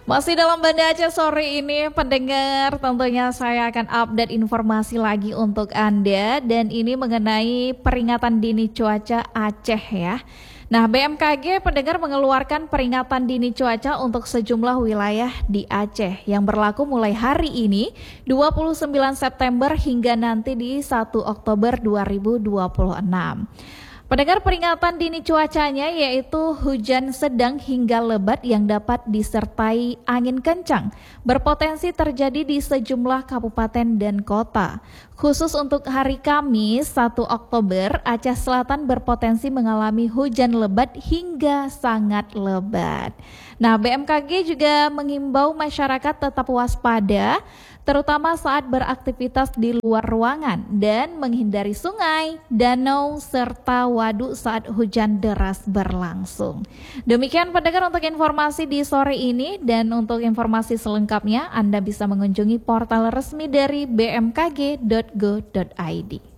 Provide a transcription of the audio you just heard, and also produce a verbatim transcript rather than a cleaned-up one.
Masih dalam Banda Aceh sore ini, pendengar, tentunya saya akan update informasi lagi untuk Anda, dan ini mengenai peringatan dini cuaca Aceh ya. Nah, B M K G pendengar mengeluarkan peringatan dini cuaca untuk sejumlah wilayah di Aceh yang berlaku mulai hari ini dua puluh sembilan September hingga nanti di satu Oktober dua ribu dua puluh enam. Pendengar, peringatan dini cuacanya yaitu hujan sedang hingga lebat yang dapat disertai angin kencang, berpotensi terjadi di sejumlah kabupaten dan kota. Khusus untuk hari Kamis satu Oktober, Aceh Selatan berpotensi mengalami hujan lebat hingga sangat lebat. Nah, B M K G juga mengimbau masyarakat tetap waspada, terutama saat beraktivitas di luar ruangan dan menghindari sungai, danau, serta waduk saat hujan deras berlangsung. Demikian pendengar untuk informasi di sore ini, dan untuk informasi selengkapnya Anda bisa mengunjungi portal resmi dari b m k g dot go dot i d.